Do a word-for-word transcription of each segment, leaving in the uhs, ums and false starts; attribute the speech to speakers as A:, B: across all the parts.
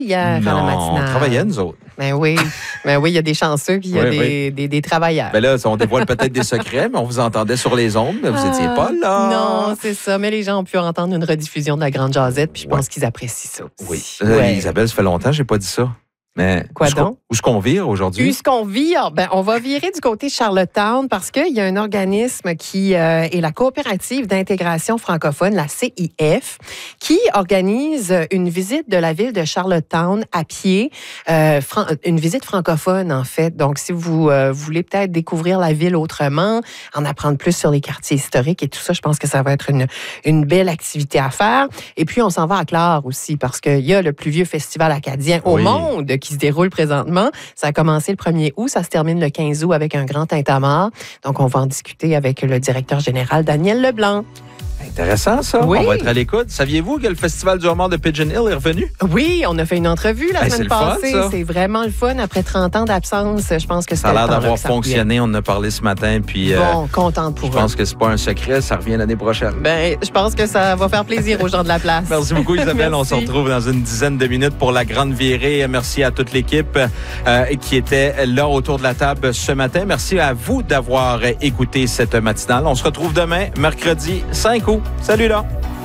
A: hier
B: non,
A: à la matinale.
B: On travaillait, nous autres.
A: Ben oui, ben oui, il y a des chanceux puis il y a
B: oui,
A: des,
B: oui.
A: des, des travailleurs.
B: Ben là, on dévoile peut-être des secrets, mais on vous entendait sur les ondes, mais vous n'étiez pas là.
A: Non, c'est ça. Mais les gens ont pu entendre une rediffusion de la Grande Jazette, puis je
B: ouais.
A: pense qu'ils apprécient ça aussi.
B: Oui.
A: Ouais.
B: Euh, Isabelle, ça fait longtemps que je n'ai pas dit ça. Mais
A: Quoi
B: où
A: donc?
B: Où est-ce qu'on vire aujourd'hui?
A: Où est-ce qu'on vire? Ben, on va virer du côté de Charlottetown parce qu'il y a un organisme qui euh, est la Coopérative d'intégration francophone, la C I F, qui organise une visite de la ville de Charlottetown à pied, euh, fran- une visite francophone en fait. Donc, si vous euh, voulez peut-être découvrir la ville autrement, en apprendre plus sur les quartiers historiques et tout ça, je pense que ça va être une, une belle activité à faire. Et puis, on s'en va à Clare aussi parce qu'il y a le plus vieux festival acadien au
B: oui.
A: monde qui se déroule présentement. Ça a commencé le premier août, ça se termine le quinze août avec un grand tintamarre. Donc, on va en discuter avec le directeur général, Daniel Leblanc.
B: Intéressant, ça.
A: Oui.
B: On va être à l'écoute. Saviez-vous que le Festival du homard de Pigeon Hill est revenu?
A: Oui, on a fait une entrevue la
B: Ben,
A: semaine
B: c'est le fun,
A: passée.
B: ça.
A: C'est vraiment le fun. Après trente ans d'absence, je pense que
B: Ça a
A: c'était
B: l'air
A: le temps, là,
B: d'avoir
A: que ça
B: fonctionné. On en a parlé ce matin. Puis, euh,
A: Bon, contente pour
B: je
A: eux.
B: pense que c'est pas un secret. Ça revient l'année prochaine.
A: Ben, je pense que ça va faire plaisir aux gens de la place.
B: Merci beaucoup, Isabelle. On se
A: Merci.
B: retrouve dans une dizaine de minutes pour la grande virée. Merci à toute l'équipe euh, qui était là autour de la table ce matin. Merci à vous d'avoir écouté cette matinale. On se retrouve demain, mercredi cinq août. Salut là!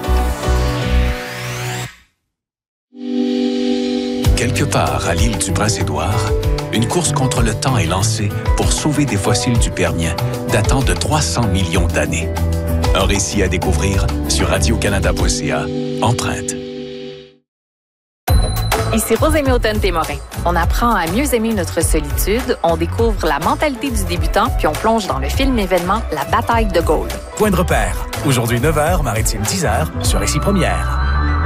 C: Quelque part à l'île du Prince-Édouard, une course contre le temps est lancée pour sauver des fossiles du Permien datant de trois cents millions d'années. Un récit à découvrir sur radio canada point c a. Empreinte.
D: Ici Rosémie Automne-Témorin. On apprend à mieux aimer notre solitude, on découvre la mentalité du débutant, puis on plonge dans le film événement La bataille de Gaulle.
E: Point de repère. Aujourd'hui neuf heures, Maritime dix heures, sur Récit Première.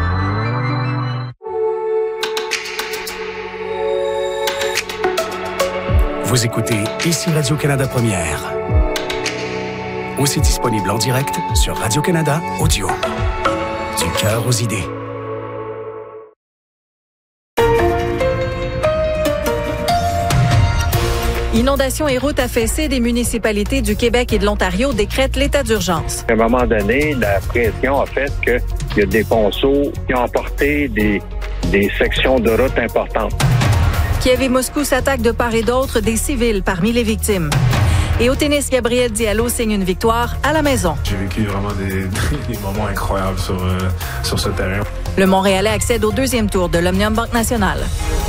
E: Vous écoutez Ici Radio-Canada Première. Aussi disponible en direct sur Radio-Canada Audio. Du cœur aux idées.
F: Inondations et routes affaissées, des municipalités du Québec et de l'Ontario décrètent l'état d'urgence.
G: À un moment donné, la pression a fait qu'il y a des ponceaux qui ont emporté des, des sections de route importantes.
F: Kiev et Moscou s'attaquent de part et d'autre, des civils parmi les victimes. Et au tennis, Gabriel Diallo signe une victoire à la maison.
H: J'ai vécu vraiment des, des moments incroyables sur, euh, sur ce terrain.
F: Le Montréalais accède au deuxième tour de l'Omnium Banque Nationale.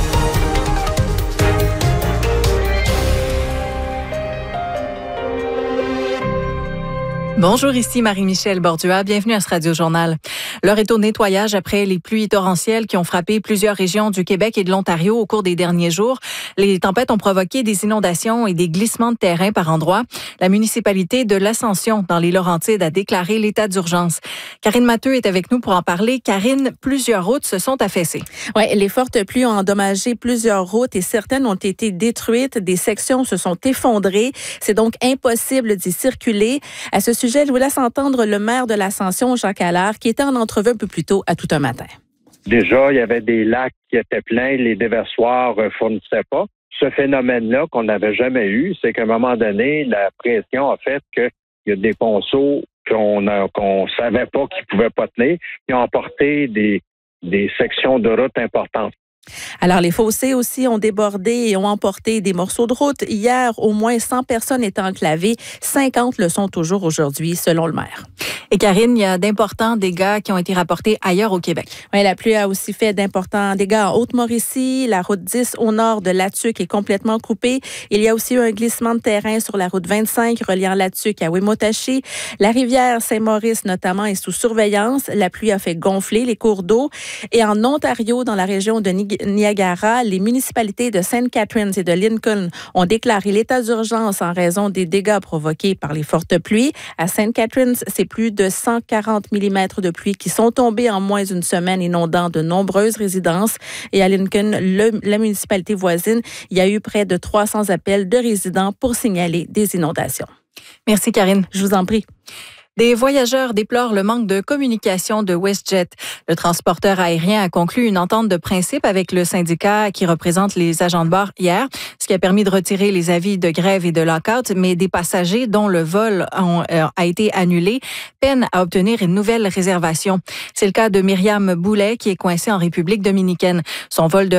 F: Bonjour, ici Marie-Michel Bordua. Bienvenue à ce Radio-Journal. L'heure est au nettoyage après les pluies torrentielles qui ont frappé plusieurs régions du Québec et de l'Ontario au cours des derniers jours. Les tempêtes ont provoqué des inondations et des glissements de terrain par endroits. La municipalité de l'Ascension, dans les Laurentides, a déclaré l'état d'urgence. Karine Matteux est avec nous pour en parler. Karine, plusieurs routes se sont affaissées.
I: Oui, les fortes pluies ont endommagé plusieurs routes et certaines ont été détruites. Des sections se sont effondrées. C'est donc impossible d'y circuler. À ce sujet, je vous laisse entendre le maire de l'Ascension, Jacques Allard, qui était en entrevue un peu plus tôt à Tout un matin.
G: Déjà, il y avait des lacs qui étaient pleins, les déversoirs ne fournissaient pas. Ce phénomène-là qu'on n'avait jamais eu, c'est qu'à un moment donné, la pression a fait qu'il y a des ponceaux qu'on a, qu'on savait pas qu'ils pouvaient pas tenir, qui ont emporté des, des sections de route importantes.
I: Alors, les fossés aussi ont débordé et ont emporté des morceaux de route. Hier, au moins cent personnes étaient enclavées. cinquante le sont toujours aujourd'hui, selon le maire.
F: Et Karine, il y a d'importants dégâts qui ont été rapportés ailleurs au Québec.
I: Oui, la pluie a aussi fait d'importants dégâts en Haute-Mauricie. La route dix au nord de Latuc est complètement coupée. Il y a aussi eu un glissement de terrain sur la route vingt-cinq reliant Latuc à Wimotashi. La rivière Saint-Maurice, notamment, est sous surveillance. La pluie a fait gonfler les cours d'eau. Et en Ontario, dans la région de Niagara, les municipalités de Saint Catharines et de Lincoln ont déclaré l'état d'urgence en raison des dégâts provoqués par les fortes pluies. À Saint Catharines, c'est plus de cent quarante millimètres de pluie qui sont tombés en moins d'une semaine, inondant de nombreuses résidences. Et à Lincoln, le, la municipalité voisine, il y a eu près de trois cents appels de résidents pour signaler des inondations.
F: Merci, Karine.
I: Je vous en prie.
F: Des voyageurs déplorent le manque de communication de WestJet. Le transporteur aérien a conclu une entente de principe avec le syndicat qui représente les agents de bord hier, ce qui a permis de retirer les avis de grève et de lock-out, mais des passagers dont le vol ont, euh, a été annulé peinent à obtenir une nouvelle réservation. C'est le cas de Myriam Boulet qui est coincée en République dominicaine. Son vol de